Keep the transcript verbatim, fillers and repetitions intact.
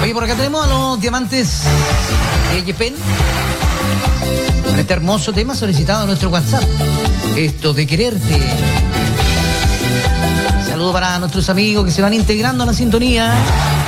Oye, por acá tenemos a los diamantes de Yepen. Con este hermoso tema solicitado en nuestro WhatsApp. Esto de quererte. Saludo para nuestros amigos que se van integrando a la sintonía.